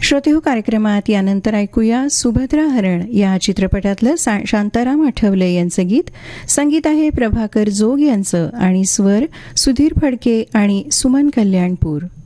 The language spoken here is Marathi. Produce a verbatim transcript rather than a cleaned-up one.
श्रोतेहो, कार्यक्रमात यानंतर ऐकूया सुभद्रा हरण या चित्रपटातलं शांताराम आठवले यांचं गीत. संगीत आहे प्रभाकर जोग यांचं आणि स्वर सुधीर फडके आणि सुमन कल्याणपूर.